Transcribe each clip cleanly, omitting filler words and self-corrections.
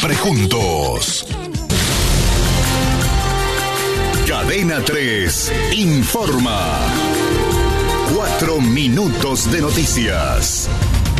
Siempre juntos. Cadena 3 informa. 4 minutos de noticias.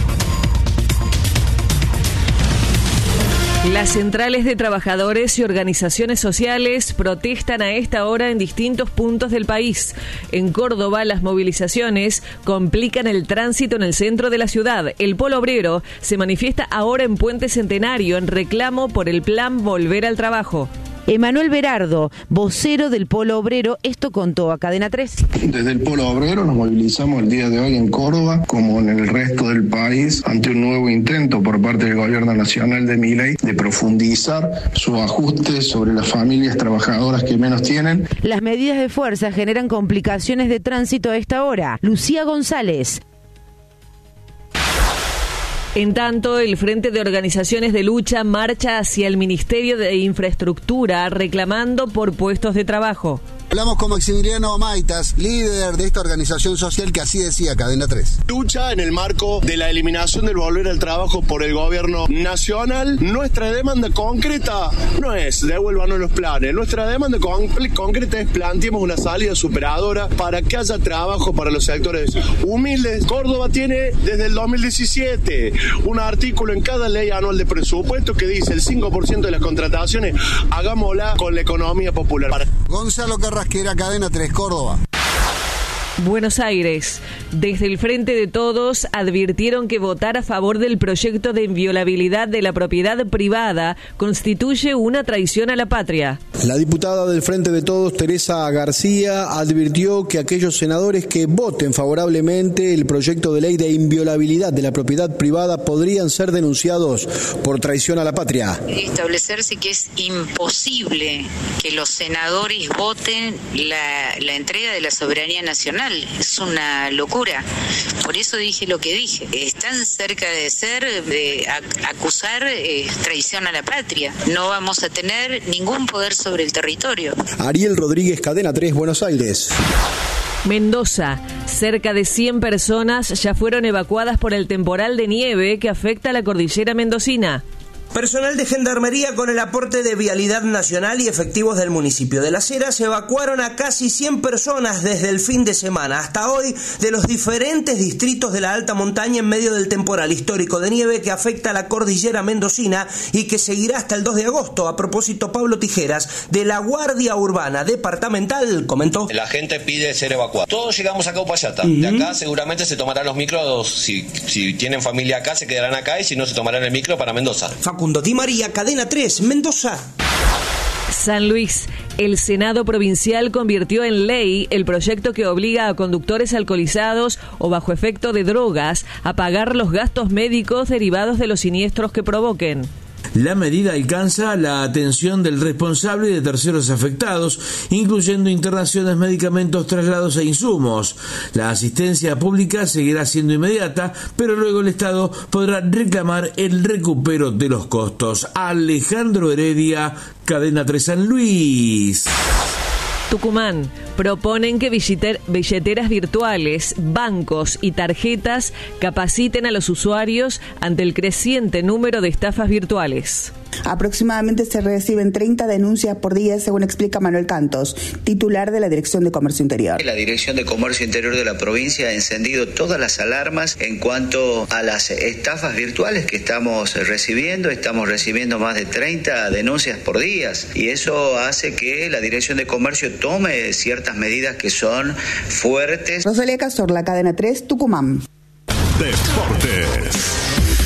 Las centrales de trabajadores y organizaciones sociales protestan a esta hora en distintos puntos del país. En Córdoba, las movilizaciones complican el tránsito en el centro de la ciudad. El Polo Obrero se manifiesta ahora en Puente Centenario en reclamo por el plan Volver al Trabajo. Emanuel Berardo, vocero del Polo Obrero, esto contó a Cadena 3. Desde el Polo Obrero nos movilizamos el día de hoy en Córdoba, como en el resto del país, ante un nuevo intento por parte del gobierno nacional de Milei de profundizar sus ajustes sobre las familias trabajadoras que menos tienen. Las medidas de fuerza generan complicaciones de tránsito a esta hora. Lucía González. En tanto, el Frente de Organizaciones de Lucha marcha hacia el Ministerio de Infraestructura reclamando por puestos de trabajo. Hablamos con Maximiliano Maitas, líder de esta organización social que así decía Cadena 3. Lucha en el marco de la eliminación del volver al trabajo por el gobierno nacional. Nuestra demanda concreta no es devuélvanos los planes. Nuestra demanda concreta es planteemos una salida superadora para que haya trabajo para los sectores humildes. Córdoba tiene desde el 2017 un artículo en cada ley anual de presupuesto que dice el 5% de las contrataciones hagámosla con la economía popular. Gonzalo Carrasquera, Cadena 3, Córdoba. Buenos Aires. Desde el Frente de Todos advirtieron que votar a favor del proyecto de inviolabilidad de la propiedad privada constituye una traición a la patria. La diputada del Frente de Todos, Teresa García, advirtió que aquellos senadores que voten favorablemente el proyecto de ley de inviolabilidad de la propiedad privada podrían ser denunciados por traición a la patria. Establecerse que es imposible que los senadores voten la entrega de la soberanía nacional. Es una locura. Por eso dije lo que dije. Están cerca de acusar traición a la patria. No vamos a tener ningún poder sobre el territorio. Ariel Rodríguez, Cadena 3, Buenos Aires. Mendoza. Cerca de 100 personas ya fueron evacuadas por el temporal de nieve que afecta a la cordillera mendocina. Personal de Gendarmería con el aporte de Vialidad Nacional y efectivos del municipio de Las Heras evacuaron a casi 100 personas desde el fin de semana hasta hoy de los diferentes distritos de la alta montaña en medio del temporal histórico de nieve que afecta a la cordillera mendocina y que seguirá hasta el 2 de agosto. A propósito, Pablo Tijeras, de la Guardia Urbana Departamental, comentó: la gente pide ser evacuada. Todos llegamos acá a Upayata. De acá seguramente se tomarán los micros, si tienen familia acá se quedarán acá y si no se tomarán el micro para Mendoza. Facundo Di María, Cadena 3, Mendoza. San Luis. El Senado Provincial convirtió en ley el proyecto que obliga a conductores alcoholizados o bajo efecto de drogas a pagar los gastos médicos derivados de los siniestros que provoquen. La medida alcanza la atención del responsable y de terceros afectados, incluyendo internaciones, medicamentos, traslados e insumos. La asistencia pública seguirá siendo inmediata, pero luego el Estado podrá reclamar el recupero de los costos. Alejandro Heredia, Cadena 3 San Luis. Tucumán. Proponen que billeteras virtuales, bancos y tarjetas capaciten a los usuarios ante el creciente número de estafas virtuales. Aproximadamente se reciben 30 denuncias por día, según explica Manuel Cantos, titular de la Dirección de Comercio Interior. La Dirección de Comercio Interior de la provincia ha encendido todas las alarmas en cuanto a las estafas virtuales que estamos recibiendo. Estamos recibiendo más de 30 denuncias por día y eso hace que la Dirección de Comercio tome ciertas medidas que son fuertes. Rosalía Cazorla, Cadena 3, Tucumán. Deportes.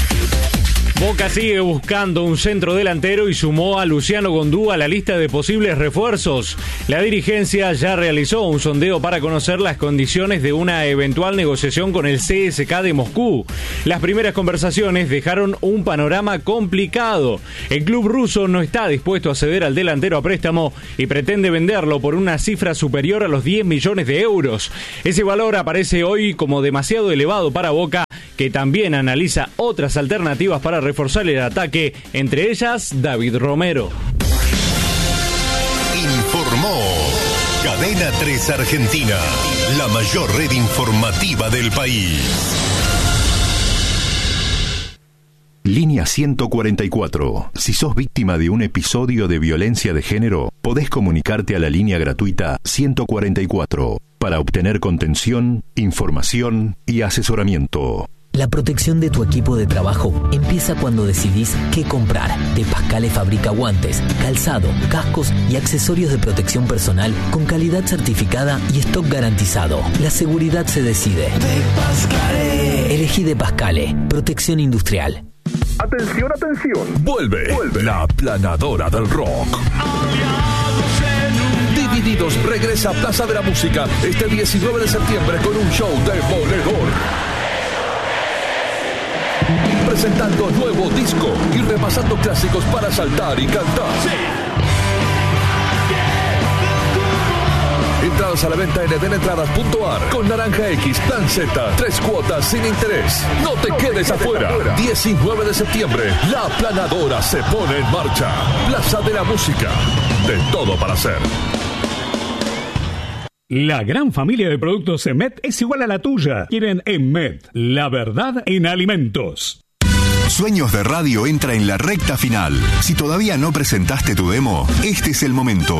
Boca sigue buscando un centro delantero y sumó a Luciano Gondú a la lista de posibles refuerzos. La dirigencia ya realizó un sondeo para conocer las condiciones de una eventual negociación con el CSKA de Moscú. Las primeras conversaciones dejaron un panorama complicado. El club ruso no está dispuesto a ceder al delantero a préstamo y pretende venderlo por una cifra superior a los 10 millones de euros. Ese valor aparece hoy como demasiado elevado para Boca, que también analiza otras alternativas para reforzar el ataque, entre ellas David Romero. Informó Cadena 3 Argentina, la mayor red informativa del país. Línea 144. Si sos víctima de un episodio de violencia de género, podés comunicarte a la línea gratuita 144 para obtener contención, información y asesoramiento. La protección de tu equipo de trabajo empieza cuando decidís qué comprar. De Pascale fabrica guantes, calzado, cascos y accesorios de protección personal con calidad certificada y stock garantizado. La seguridad se decide. De Pascale. Elegí De Pascale. Protección industrial. Atención, atención. Vuelve la aplanadora del rock. Divididos regresa a Plaza de la Música este 19 de septiembre con un show demoledor. Presentando nuevo disco y repasando clásicos para saltar y cantar. Entradas a la venta en edenentradas.ar con Naranja X, Plan Z, 3 cuotas sin interés. No te quedes afuera. 19 de septiembre, la aplanadora se pone en marcha. Plaza de la Música. De todo para hacer. La gran familia de productos EMET es igual a la tuya. Quieren EMET, la verdad en alimentos. Sueños de Radio entra en la recta final. Si todavía no presentaste tu demo, este es el momento.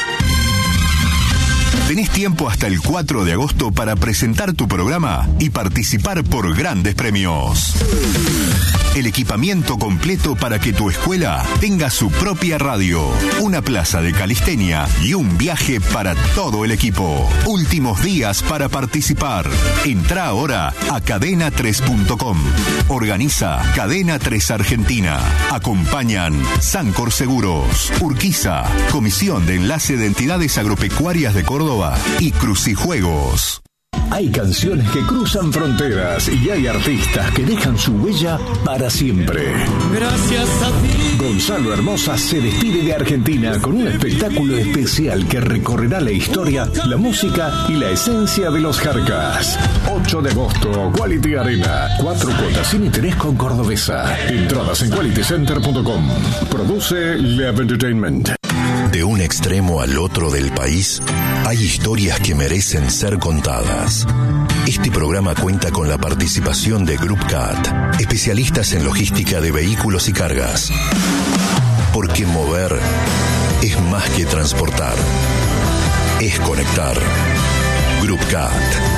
Tenés tiempo hasta el 4 de agosto para presentar tu programa y participar por grandes premios. El equipamiento completo para que tu escuela tenga su propia radio, una plaza de calistenia y un viaje para todo el equipo. Últimos días para participar. Entrá ahora a cadena3.com. Organiza Cadena 3 Argentina. Acompañan Sancor Seguros, Urquiza, Comisión de Enlace de Entidades Agropecuarias de Córdoba y Crucijuegos. Hay canciones que cruzan fronteras y hay artistas que dejan su huella para siempre. Gracias a ti. Gonzalo Hermosa se despide de Argentina con un espectáculo especial que recorrerá la historia, la música y la esencia de los Jarcas. 8 de agosto, Quality Arena. 4 cuotas sin interés con Cordobesa. Entradas en qualitycenter.com. Produce Lev Entertainment. De un extremo al otro del país, hay historias que merecen ser contadas. Este programa cuenta con la participación de Group CAT, especialistas en logística de vehículos y cargas. Porque mover es más que transportar, es conectar. Group CAT.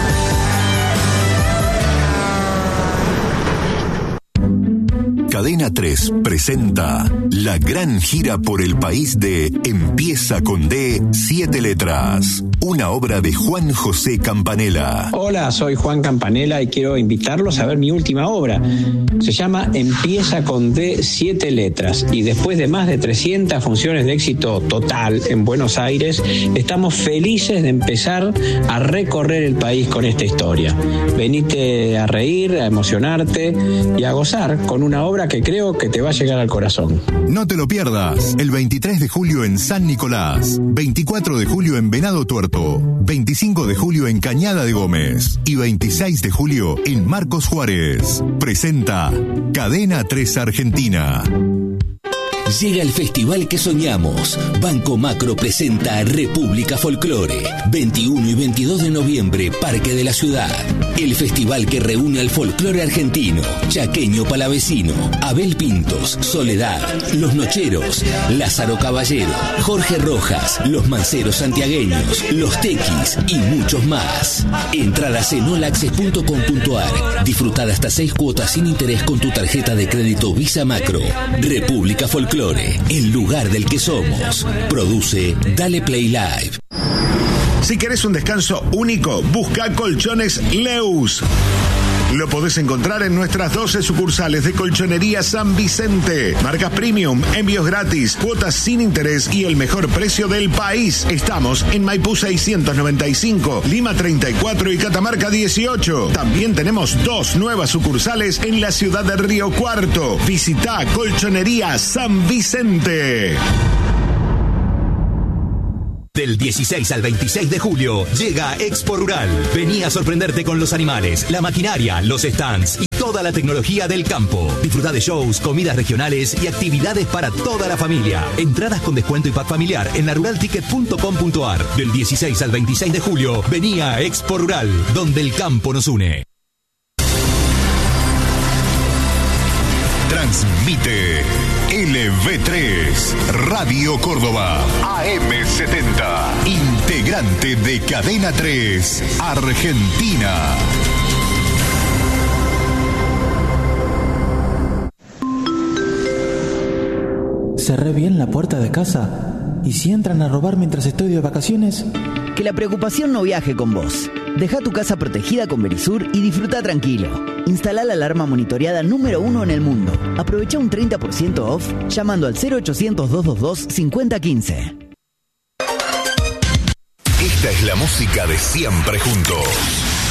Cadena 3 presenta la gran gira por el país de Empieza con D, 7 letras. Una obra de Juan José Campanella. Hola, soy Juan Campanella y quiero invitarlos a ver mi última obra. Se llama Empieza con D, 7 letras. Y después de más de 300 funciones de éxito total en Buenos Aires, estamos felices de empezar a recorrer el país con esta historia. Venite a reír, a emocionarte y a gozar con una obra que creo que te va a llegar al corazón. No te lo pierdas. El 23 de julio en San Nicolás, 24 de julio en Venado Tuerto, 25 de julio en Cañada de Gómez y 26 de julio en Marcos Juárez. Presenta Cadena 3 Argentina. Llega el festival que soñamos. Banco Macro presenta República Folclore. 21 y 22 de noviembre, Parque de la Ciudad. El festival que reúne al folclore argentino, chaqueño palavecino, Abel Pintos, Soledad, Los Nocheros, Lázaro Caballero, Jorge Rojas, Los Manceros Santiagueños, Los Tequis y muchos más. Entradas en olaccess.com.ar. Disfrutar hasta 6 cuotas sin interés con tu tarjeta de crédito Visa Macro. República Folclore. El lugar del que somos. Produce Dale Play Live. Si querés un descanso único, busca Colchones Leus. Lo podés encontrar en nuestras 12 sucursales de Colchonería San Vicente. Marcas premium, envíos gratis, cuotas sin interés y el mejor precio del país. Estamos en Maipú 695, Lima 34 y Catamarca 18. También tenemos 2 nuevas sucursales en la ciudad de Río Cuarto. Visita Colchonería San Vicente. Del 16 al 26 de julio llega Expo Rural. Vení a sorprenderte con los animales, la maquinaria, los stands y toda la tecnología del campo. Disfruta de shows, comidas regionales y actividades para toda la familia. Entradas con descuento y pack familiar en laruralticket.com.ar. Del 16 al 26 de julio, vení a Expo Rural, donde el campo nos une. Transmite LV3, Radio Córdoba, AM70, integrante de Cadena 3, Argentina. Cerré bien la puerta de casa. ¿Y si entran a robar mientras estoy de vacaciones? Que la preocupación no viaje con vos. Deja tu casa protegida con Verisur y disfruta tranquilo. Instala la alarma monitoreada número 1 en el mundo. Aprovecha un 30% off llamando al 0800-222-5015. Esta es la música de Siempre Juntos.